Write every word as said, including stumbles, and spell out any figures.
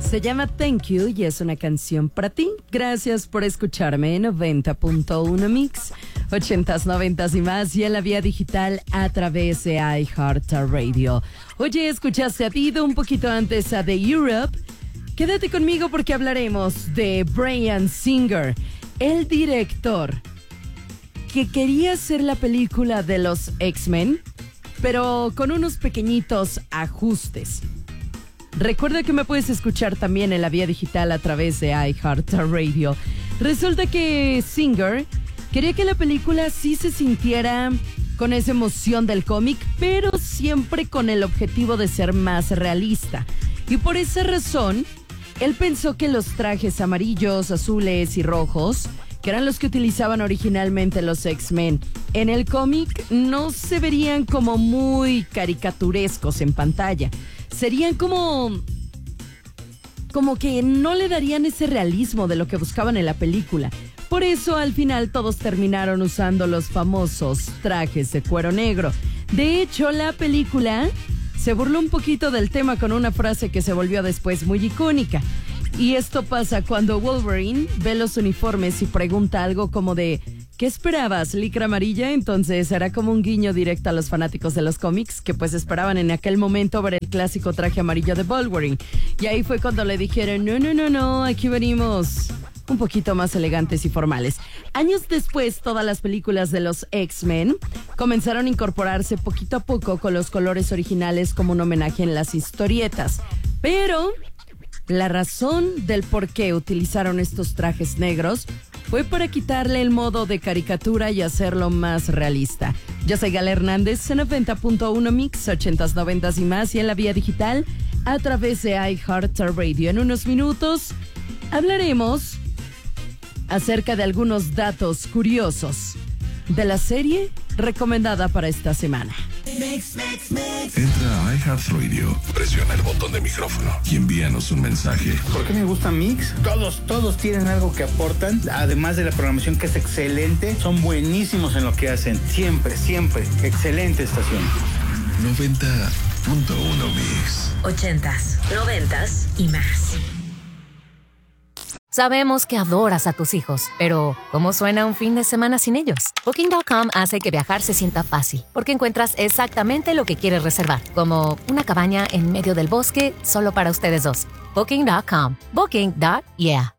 Se llama Thank You y es una canción para ti. Gracias por escucharme en noventa punto uno Mix, ochentas, noventas y más, y en la vía digital a través de iHeartRadio. Oye, escuchaste a Dido un poquito antes a The Europe. Quédate conmigo porque hablaremos de Bryan Singer, el director que quería hacer la película de los X-Men, pero con unos pequeñitos ajustes. Recuerda que me puedes escuchar también en la vía digital a través de iHeartRadio. Resulta que Singer quería que la película sí se sintiera con esa emoción del cómic, pero siempre con el objetivo de ser más realista. Y por esa razón, él pensó que los trajes amarillos, azules y rojos, que eran los que utilizaban originalmente los X-Men en el cómic, no se verían como muy caricaturescos en pantalla. Serían como... como que no le darían ese realismo de lo que buscaban en la película. Por eso al final todos terminaron usando los famosos trajes de cuero negro. De hecho, la película se burló un poquito del tema con una frase que se volvió después muy icónica. Y esto pasa cuando Wolverine ve los uniformes y pregunta algo como de ¿qué esperabas? ¿Licra amarilla? Entonces era como un guiño directo a los fanáticos de los cómics que pues esperaban en aquel momento ver el clásico traje amarillo de Wolverine. Y ahí fue cuando le dijeron no, no, no, no, aquí venimos un poquito más elegantes y formales. Años después, todas las películas de los X-Men comenzaron a incorporarse poquito a poco con los colores originales como un homenaje en las historietas. Pero la razón del por qué utilizaron estos trajes negros fue para quitarle el modo de caricatura y hacerlo más realista. Yo soy Gala Hernández en noventa punto uno Mix, ochentas, noventas y más, y en la vía digital a través de iHeartRadio. En unos minutos hablaremos acerca de algunos datos curiosos de la serie recomendada para esta semana. Mix, mix, mix. Entra a iHeartRadio, presiona el botón de micrófono y envíanos un mensaje. ¿Por qué me gusta Mix? Todos, todos tienen algo que aportan, además de la programación que es excelente, son buenísimos en lo que hacen. Siempre, siempre, excelente estación. noventa punto uno Mix. Ochentas, noventas y más. Sabemos que adoras a tus hijos, pero ¿cómo suena un fin de semana sin ellos? Booking punto com hace que viajar se sienta fácil, porque encuentras exactamente lo que quieres reservar, como una cabaña en medio del bosque solo para ustedes dos. Booking punto com. Booking. Yeah.